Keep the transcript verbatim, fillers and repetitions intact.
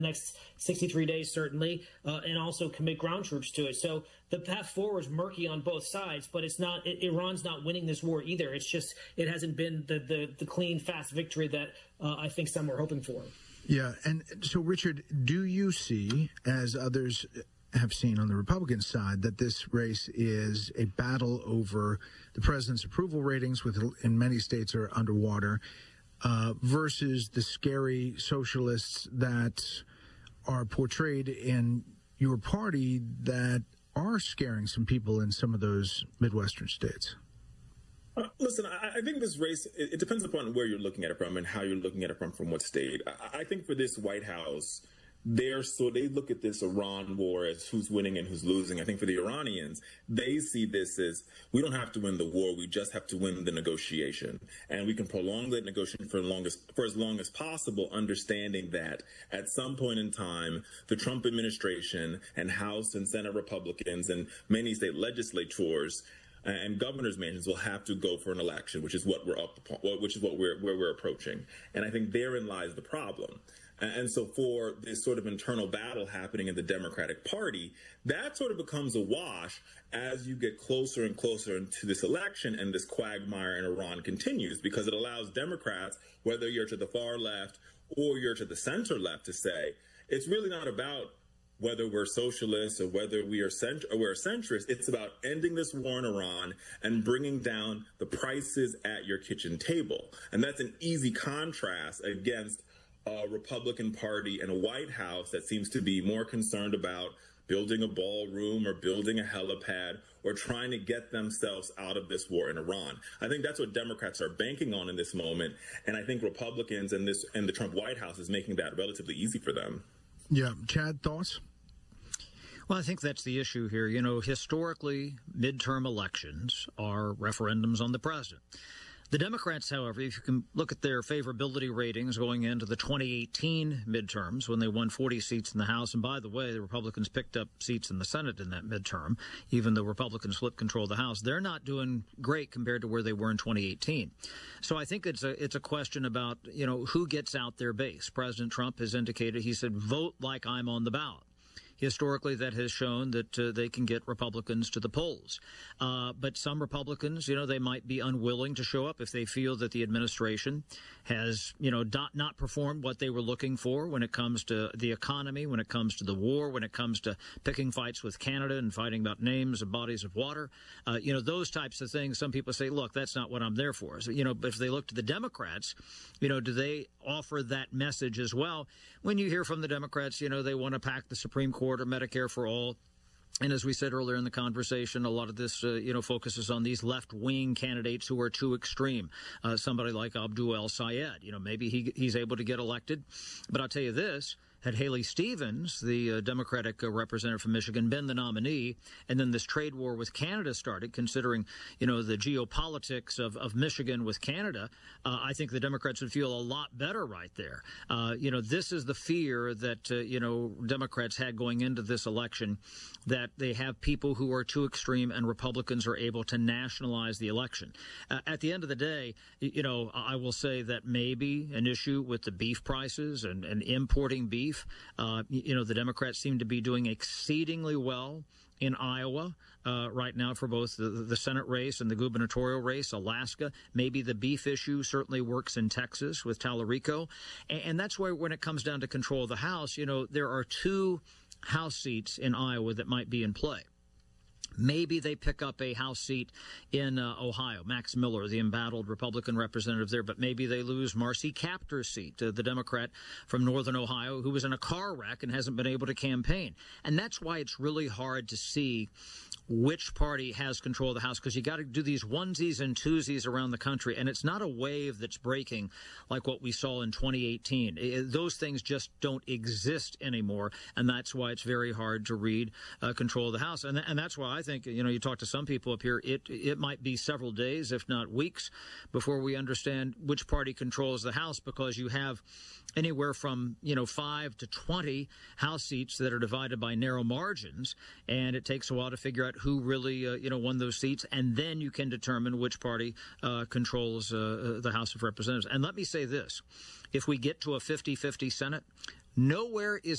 next sixty-three days, certainly, uh, and also commit ground troops to it. So the path forward is murky on both sides, but it's not, it, Iran's not winning this war either. It's just, it hasn't been the, the, the clean, fast victory that uh, I think some were hoping for. Yeah. And so, Richard, do you see, as others have seen on the Republican side, that this race is a battle over the president's approval ratings, with in many states are underwater, uh, versus the scary socialists that are portrayed in your party that are scaring some people in some of those Midwestern states? Uh, listen, I, I think this race, it, it depends upon where you're looking at it from and how you're looking at it from, from what state. I, I think for this White House, they're so they look at this Iran war as who's winning and who's losing. I think for the Iranians, they see this as, we don't have to win the war, we just have to win the negotiation. And we can prolong that negotiation for, longest, for as long as possible, understanding that at some point in time, the Trump administration and House and Senate Republicans and many state legislatures and governors' mansions will have to go for an election, which is what we're up, which is what we're where we're approaching. And I think therein lies the problem. And so for this sort of internal battle happening in the Democratic Party, that sort of becomes a wash as you get closer and closer into this election and this quagmire in Iran continues, because it allows Democrats, whether you're to the far left or you're to the center left, to say, it's really not about whether we're socialists or whether we are cent- or we're centrists. It's about ending this war in Iran and bringing down the prices at your kitchen table. And that's an easy contrast against a Republican Party and a White House that seems to be more concerned about building a ballroom or building a helipad or trying to get themselves out of this war in Iran. I think that's what Democrats are banking on in this moment. And I think Republicans and this and the Trump White House is making that relatively easy for them. Yeah. Chad, thoughts? Well, I think that's the issue here. You know, historically, midterm elections are referendums on the president. The Democrats, however, if you can look at their favorability ratings going into the twenty eighteen midterms when they won forty seats in the House, and by the way, the Republicans picked up seats in the Senate in that midterm, even though Republicans flipped control of the House, they're not doing great compared to where they were in twenty eighteen. So I think it's a it's a question about, you know, who gets out their base. President Trump has indicated, he said, vote like I'm on the ballot. Historically, that has shown that uh, they can get Republicans to the polls. Uh, but some Republicans, you know, they might be unwilling to show up if they feel that the administration has, you know, not, not performed what they were looking for when it comes to the economy, when it comes to the war, when it comes to picking fights with Canada and fighting about names and bodies of water. Uh, you know, those types of things, some people say, look, that's not what I'm there for. So, you know, but if they look to the Democrats, you know, do they offer that message as well? When you hear from the Democrats, you know, they want to pack the Supreme Court or Medicare for all. And as we said earlier in the conversation, a lot of this, uh, you know, focuses on these left-wing candidates who are too extreme. Uh, somebody like Abdul El-Sayed, you know, maybe he he's able to get elected. But I'll tell you this. Had Haley Stevens, the uh, Democratic uh, representative from Michigan, been the nominee, and then this trade war with Canada started, considering, you know, the geopolitics of, of Michigan with Canada, uh, I think the Democrats would feel a lot better right there. Uh, you know, this is the fear that, uh, you know, Democrats had going into this election, that they have people who are too extreme and Republicans are able to nationalize the election. Uh, at the end of the day, you know, I will say that maybe an issue with the beef prices and, and importing beef, Uh, you know, the Democrats seem to be doing exceedingly well in Iowa uh, right now for both the, the Senate race and the gubernatorial race. Alaska, maybe the beef issue certainly works in Texas with Tallarico. And, and that's where, when it comes down to control of the House, you know, there are two House seats in Iowa that might be in play. Maybe they pick up a House seat in uh, Ohio, Max Miller, the embattled Republican representative there, but maybe they lose Marcy Kaptur's seat, uh, the Democrat from northern Ohio, who was in a car wreck and hasn't been able to campaign. And that's why it's really hard to see which party has control of the House, because you got to do these onesies and twosies around the country, and it's not a wave that's breaking like what we saw in twenty eighteen. It, those things just don't exist anymore, and that's why it's very hard to read uh, control of the House. And, and that's why I think, you know, you talk to some people up here, it it might be several days, if not weeks, before we understand which party controls the House, because you have anywhere from, you know, five to twenty House seats that are divided by narrow margins, and it takes a while to figure out who really, uh, you know, won those seats, and then you can determine which party uh, controls uh, the House of Representatives. And let me say this. If we get to a fifty-fifty Senate, nowhere is